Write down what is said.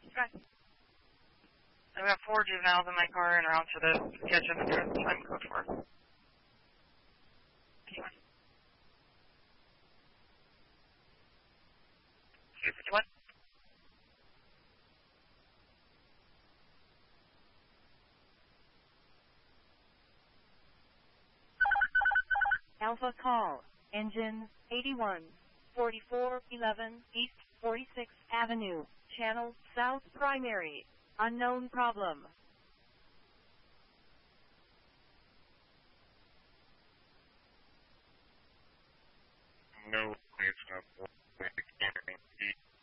Okay. I've got 4 juveniles in my car and around to the kitchen to time code 4. Anyway. 251. Alpha call, engine 81, 4411 East 46th Avenue, channel south primary, unknown problem. No, it's not.